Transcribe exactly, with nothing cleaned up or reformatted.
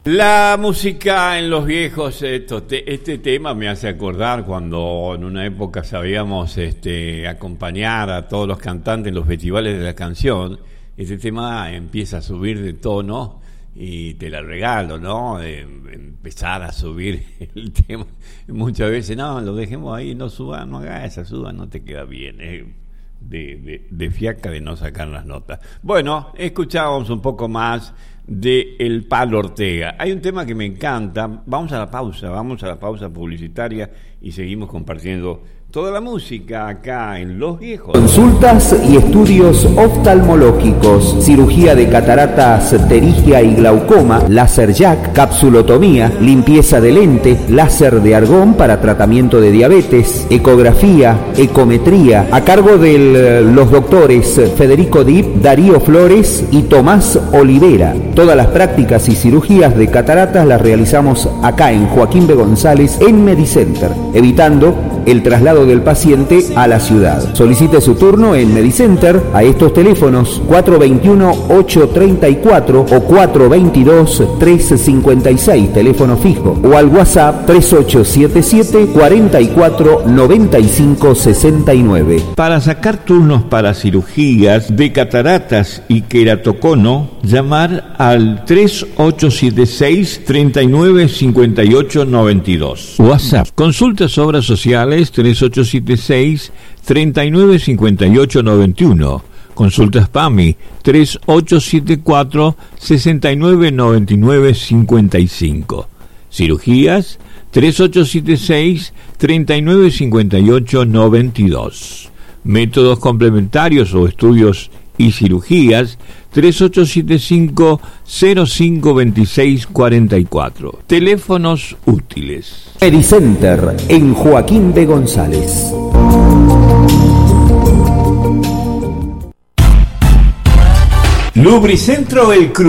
La música en los viejos, esto, te, este tema me hace acordar cuando en una época sabíamos este, acompañar a todos los cantantes en los festivales de la canción. Este tema empieza a subir de tono y te la regalo, ¿no? De empezar a subir el tema. Muchas veces, no, lo dejemos ahí, no suba, no haga esa, suba, no te queda bien, ¿eh? de, de, de fiaca de no sacar las notas. Bueno, escuchábamos un poco más de El Palo Ortega. Hay un tema que me encanta. Vamos a la pausa, vamos a la pausa publicitaria y seguimos compartiendo toda la música acá en Los Viejos. Consultas y estudios oftalmológicos, cirugía de cataratas, pterigia y glaucoma, láser jack, capsulotomía, limpieza de lente, láser de argón para tratamiento de diabetes, ecografía, ecometría, a cargo de los doctores Federico Dip, Darío Flores y Tomás Olivera. Todas las prácticas y cirugías de cataratas las realizamos acá en Joaquín B. González en Medicenter, evitando el traslado del paciente a la ciudad. Solicite su turno en Medicenter a estos teléfonos cuatro dos uno, ocho tres cuatro o cuatro dos dos, tres cinco seis, teléfono fijo, o al WhatsApp tres ocho siete siete, cuatro cuatro nueve cinco seis nueve. Para sacar turnos para cirugías de cataratas y queratocono, llamar al tres ocho siete seis, tres nueve cinco ocho nueve dos. WhatsApp. Consultas obras sociales tres ocho siete seis, tres nueve cinco ocho nueve uno. Consultas PAMI tres ocho siete cuatro, seis nueve nueve nueve cinco cinco. Cirugías tres ocho siete seis, tres nueve cinco ocho nueve dos. Métodos complementarios o estudios y cirugías tres ocho siete cinco, cero cinco dos seis cuatro cuatro. Teléfonos útiles. Medicenter en Joaquín B. González. Lubricentro El Cruz.